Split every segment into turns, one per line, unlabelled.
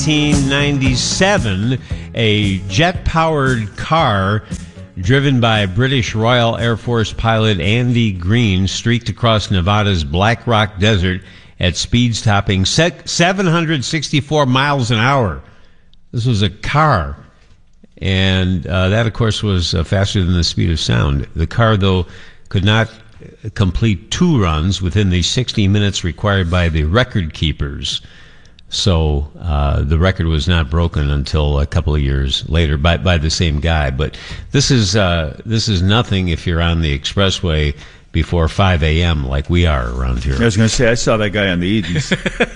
1997, a jet-powered car driven by British Royal Air Force pilot Andy Green streaked across Nevada's Black Rock Desert at speeds topping 764 miles an hour. This was a car. And that, of course, was faster than the speed of sound. The car, though, could not complete 2 runs within the 60 minutes required by the record keepers. So the record was not broken until a couple of years later by the same guy. But this is nothing if you're on the expressway before 5 a.m. like we are around here.
I was going to say, I saw that guy on the Edens.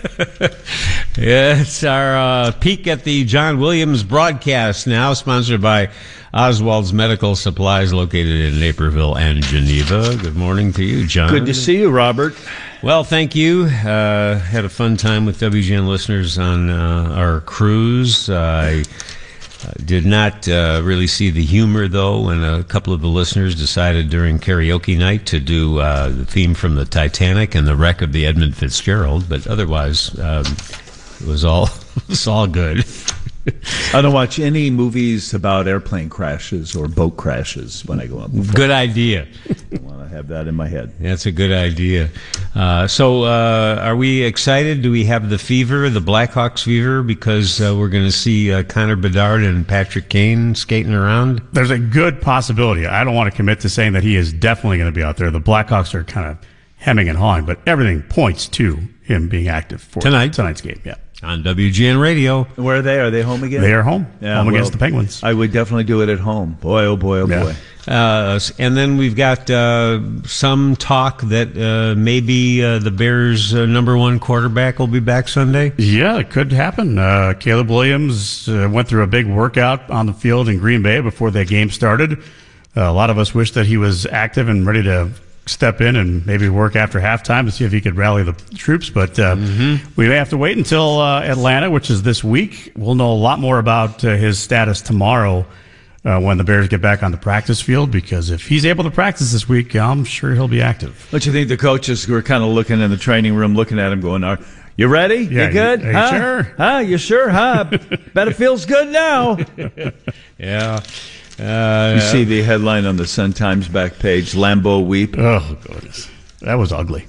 Yeah, it's our peek at the John Williams broadcast now, sponsored by Oswald's Medical Supplies, located in Naperville and Geneva. Good morning to you, John.
Good to see you, Robert.
Well, thank you. Had a fun time with WGN listeners on our cruise. I did not really see the humor, though, when a couple of the listeners decided during karaoke night to do the theme from the Titanic and the wreck of the Edmund Fitzgerald. But otherwise, it was all good.
I don't watch any movies about airplane crashes or boat crashes when I go up.
Good idea.
I want to have that in my head.
That's a good idea. So are we excited? Do we have the fever, the Blackhawks fever, because we're going to see Connor Bedard and Patrick Kane skating around?
There's a good possibility. I don't want to commit to saying that he is definitely going to be out there. The Blackhawks are kind of hemming and hawing, but everything points to him being active for tonight's game. Yeah.
On WGN Radio.
Where are they? Are they home again?
They are home. Home against the Penguins.
I would definitely do it at home. Boy, oh boy, oh boy.
And then we've got some talk that maybe the Bears' number 1 quarterback will be back Sunday.
Yeah, it could happen. Caleb Williams went through a big workout on the field in Green Bay before that game started. A lot of us wish that he was active and ready to step in and maybe work after halftime to see if he could rally the troops. But we may have to wait until Atlanta, which is this week. We'll know a lot more about his status tomorrow when the Bears get back on the practice field, because if he's able to practice this week, I'm sure he'll be active.
Don't you think the coaches were kind of looking in the training room, looking at him going, you ready?
Yeah,
you good?
Are you sure?
Huh? You sure? Huh? Bet it feels good now.
Yeah.
You see the headline on the Sun-Times back page, Lambeau weep.
Oh, goodness. That was ugly.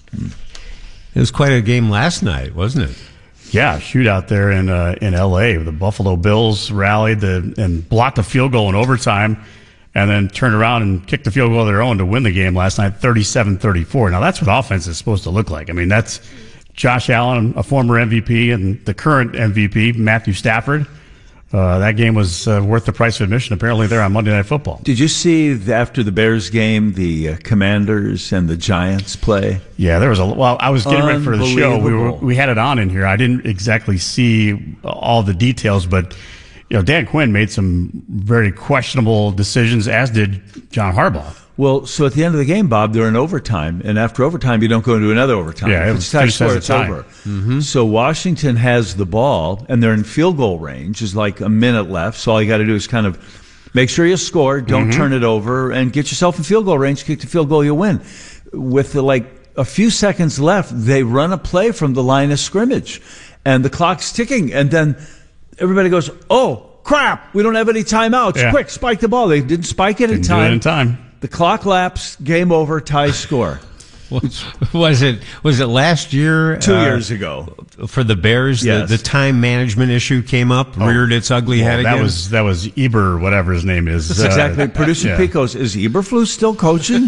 It was quite a game last night, wasn't it?
Yeah, shootout there in L.A. The Buffalo Bills rallied and blocked the field goal in overtime and then turned around and kicked the field goal of their own to win the game last night, 37-34. Now, that's what offense is supposed to look like. I mean, that's Josh Allen, a former MVP, and the current MVP, Matthew Stafford. That game was worth the price of admission, apparently, there on Monday Night Football.
Did you see, after the Bears game, the Commanders and the Giants play?
Yeah, there was I was getting ready for the show. We had it on in here. I didn't exactly see all the details, but Dan Quinn made some very questionable decisions, as did John Harbaugh.
Well, so at the end of the game, Bob, they're in overtime, and after overtime, you don't go into another overtime.
Yeah,
if it's tied score, it's over.
Mm-hmm.
So Washington has the ball, and they're in field goal range. There's like a minute left, so all you got to do is kind of make sure you score, don't turn it over, and get yourself in field goal range. Kick the field goal, you win. With a few seconds left, they run a play from the line of scrimmage, and the clock's ticking, and then everybody goes, "Oh crap, we don't have any timeouts!
Yeah.
Quick, spike the ball." They didn't spike it in time.
Do it in time.
The clock lapsed, game over, tie score.
Was it last year?
2 years ago.
For the Bears,
yes.
the time management issue came up, reared its ugly head again?
That was Eber, whatever his name is.
That's exactly. Producer Pete goes, is Eberflus still coaching?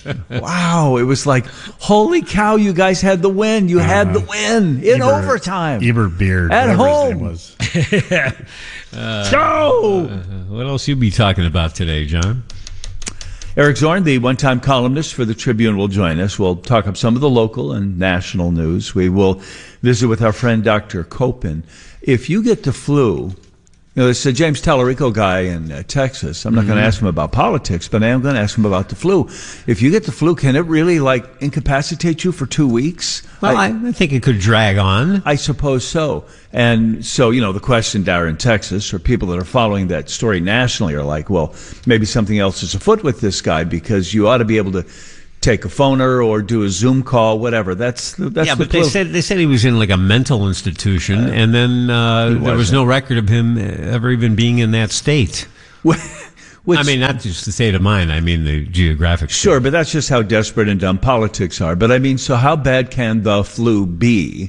Wow. It was like, holy cow, you guys had the win. You had the win in overtime.
Eber Beard.
At home.
His name was.
Go!
What else you be talking about today, John?
Eric Zorn, the one-time columnist for the Tribune, will join us. We'll talk up some of the local and national news. We will visit with our friend Dr. Copen. If you get the flu, it's a James Tallarico guy in Texas. I'm not going to ask him about politics, but I am going to ask him about the flu. If you get the flu, can it really, incapacitate you for 2 weeks?
Well, I think it could drag on.
I suppose so. And so, the question down in Texas, or people that are following that story nationally, are like, well, maybe something else is afoot with this guy, because you ought to be able to take a phoner or do a Zoom call, whatever. That's
but they said he was in like a mental institution, and then there was no record of him ever even being in that state.
Which,
I mean, not just the state of mind. I mean, the geographic state.
Sure, but that's just how desperate and dumb politics are. But I mean, so how bad can the flu be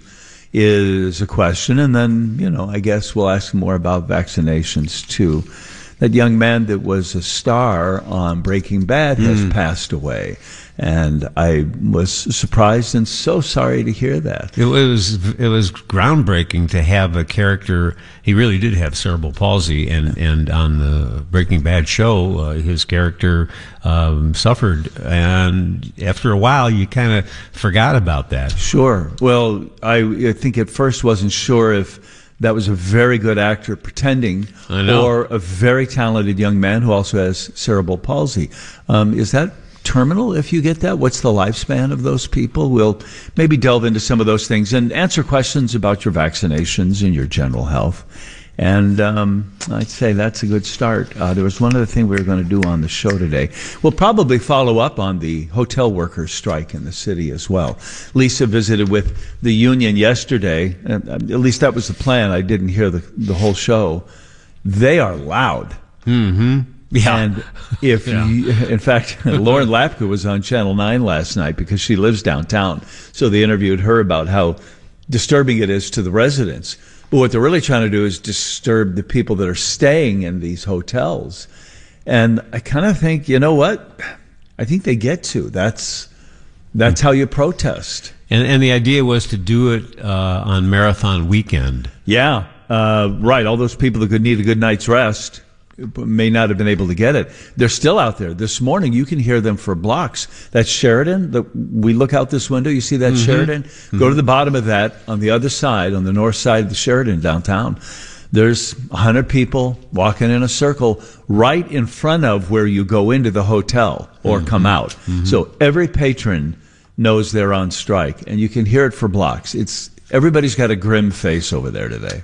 is a question. And then, I guess we'll ask more about vaccinations, too. That young man that was a star on Breaking Bad has passed away. And I was surprised and so sorry to hear that.
It was groundbreaking to have a character. He really did have cerebral palsy, and on the Breaking Bad show, his character suffered. And after a while, you kind of forgot about that.
Sure. Well, I think at first wasn't sure if that was a very good actor pretending or a very talented young man who also has cerebral palsy. Is that terminal if you get that? What's the lifespan of those people? We'll maybe delve into some of those things and answer questions about your vaccinations and your general health. And I'd say that's a good start. There was one other thing we were going to do on the show today. We'll probably follow up on the hotel workers' strike in the city as well. Lisa visited with the union yesterday. At least that was the plan. I didn't hear the whole show. They are loud.
Mm-hmm. Yeah.
And if in fact, Lauren Lapka was on Channel 9 last night because she lives downtown. So they interviewed her about how disturbing it is to the residents. But what they're really trying to do is disturb the people that are staying in these hotels. And I kind of think, you know what? I think they get to. That's how you protest.
And the idea was to do it on Marathon Weekend.
Yeah, right. All those people that could need a good night's rest may not have been able to get it. They're still out there. This morning, you can hear them for blocks. That Sheridan, we look out this window, you see that Sheridan? Go to the bottom of that, on the other side, on the north side of the Sheridan downtown. There's 100 people walking in a circle right in front of where you go into the hotel or come out. So every patron knows they're on strike, and you can hear it for blocks. Everybody's got a grim face over there today.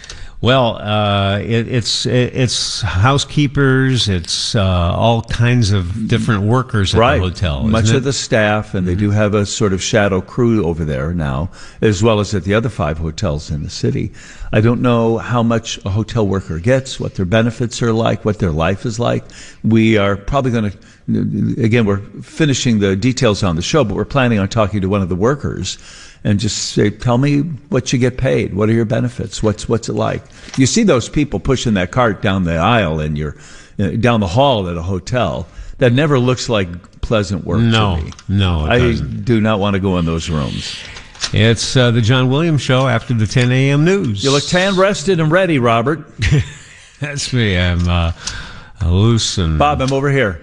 Well, it's housekeepers, it's all kinds of different workers at the hotel.
Much of the staff, and they do have a sort of shadow crew over there now, as well as at the other 5 hotels in the city. I don't know how much a hotel worker gets, what their benefits are like, what their life is like. We are probably going to, again, we're finishing the details on the show, but we're planning on talking to one of the workers and just say, tell me what you get paid. What are your benefits? What's it like? You see those people pushing that cart down the aisle and you're down the hall at a hotel. That never looks like pleasant work to me.
No, it doesn't.
I do not want to go in those rooms.
It's the John Williams Show after the 10 a.m. news.
You look tan, rested, and ready, Robert.
That's me. I'm loose and...
Bob, I'm over here.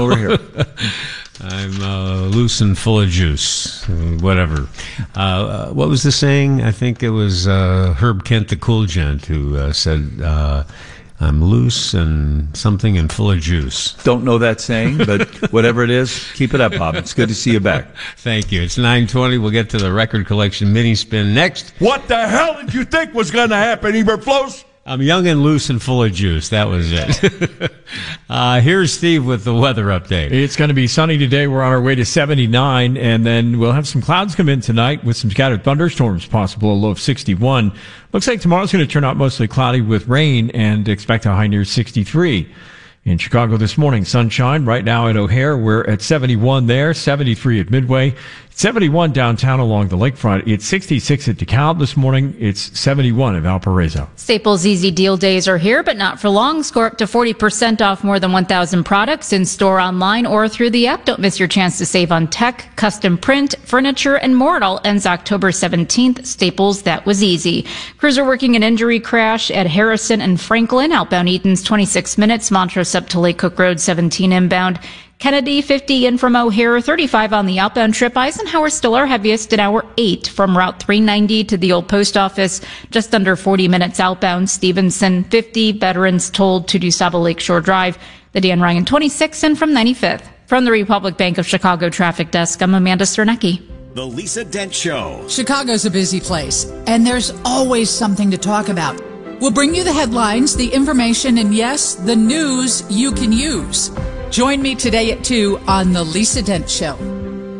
I'm loose and full of juice, whatever. What was the saying? I think it was Herb Kent, the Cool Gent, who said, I'm loose and something and full of juice.
Don't know that saying, but whatever it is, keep it up, Bob. It's good to see you back.
Thank you. It's 9:20. We'll get to the record collection mini spin next.
What the hell did you think was going to happen, Eberflos?
I'm young and loose and full of juice. That was it. Here's Steve with the weather update.
It's going to be sunny today. We're on our way to 79, and then we'll have some clouds come in tonight with some scattered thunderstorms possible, a low of 61. Looks like tomorrow's going to turn out mostly cloudy with rain and expect a high near 63. In Chicago this morning, sunshine. Right now at O'Hare, we're at 71 there, 73 at Midway, 71 downtown along the lakefront. It's 66 at DeKalb this morning. It's 71 at Valparaiso.
Staples Easy Deal Days are here, but not for long. Score up to 40% off more than 1,000 products in store, online, or through the app. Don't miss your chance to save on tech, custom print, furniture, and more. It all ends October 17th. Staples, that was easy. Crews are working an injury crash at Harrison and Franklin. Outbound Eaton's 26 minutes. Montrose up to Lake Cook Road 17 inbound. Kennedy 50 in from O'Hare, 35 on the outbound trip. Eisenhower still our heaviest at hour 8 from Route 390 to the old post office, just under 40 minutes outbound. Stevenson 50, veterans told to DuSable Lakeshore Drive. The Dan Ryan 26 in from 95th. From the Republic Bank of Chicago Traffic Desk, I'm Amanda Sternecki.
The Lisa Dent Show.
Chicago's a busy place, and there's always something to talk about. We'll bring you the headlines, the information, and yes, the news you can use. Join me today at 2 on The Lisa Dent Show.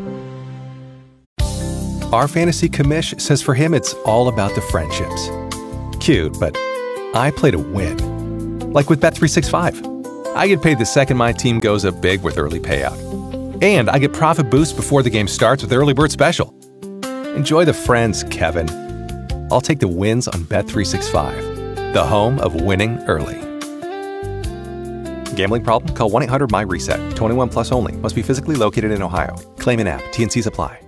Our fantasy commish says for him it's all about the friendships. Cute, but I play to win. Like with Bet365. I get paid the second my team goes up big with early payout. And I get profit boosts before the game starts with Early Bird Special. Enjoy the friends, Kevin. I'll take the wins on Bet365, the home of winning early. Gambling problem? Call 1-800-MY-RESET. 21 plus only. Must be physically located in Ohio. Claim in app. T&Cs apply.